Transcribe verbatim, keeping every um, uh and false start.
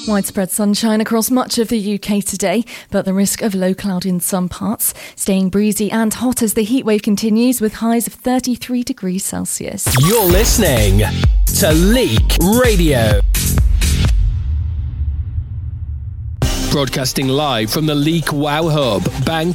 Widespread sunshine across much of the U K today, but the risk of low cloud in some parts. Staying breezy and hot as the heatwave continues with highs of thirty-three degrees Celsius. You're listening to Leak Radio. Broadcasting live from the Leak Wow Hub, Bank